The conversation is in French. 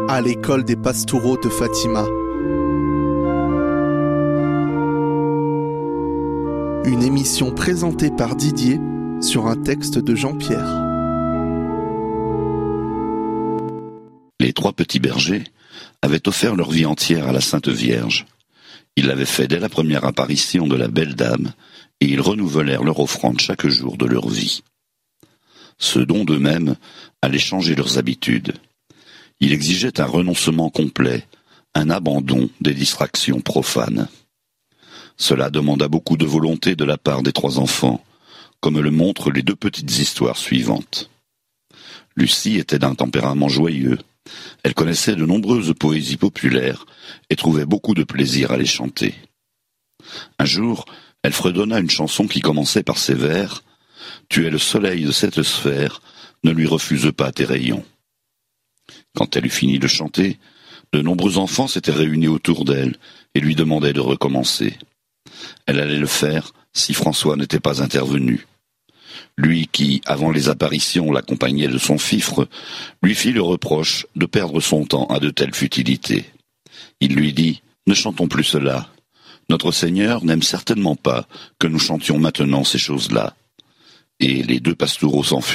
à l'école des Pastoureaux de Fatima. Une émission présentée par Didier sur un texte de Jean-Pierre. Les trois petits bergers avaient offert leur vie entière à la Sainte Vierge. Ils l'avaient fait dès la première apparition de la belle dame, et ils renouvelèrent leur offrande chaque jour de leur vie. Ce don d'eux-mêmes allait changer leurs habitudes. Il exigeait un renoncement complet, un abandon des distractions profanes. Cela demanda beaucoup de volonté de la part des trois enfants, comme le montrent les deux petites histoires suivantes. Lucie était d'un tempérament joyeux. Elle connaissait de nombreuses poésies populaires et trouvait beaucoup de plaisir à les chanter. Un jour, elle fredonna une chanson qui commençait par ces vers « Tu es le soleil de cette sphère, ne lui refuse pas tes rayons ». Quand elle eut fini de chanter, de nombreux enfants s'étaient réunis autour d'elle et lui demandaient de recommencer. Elle allait le faire si François n'était pas intervenu. Lui qui, avant les apparitions, l'accompagnait de son fifre, lui fit le reproche de perdre son temps à de telles futilités. Il lui dit « Ne chantons plus cela. Notre Seigneur n'aime certainement pas que nous chantions maintenant ces choses-là. » Et les deux pastoureaux s'enfuirent.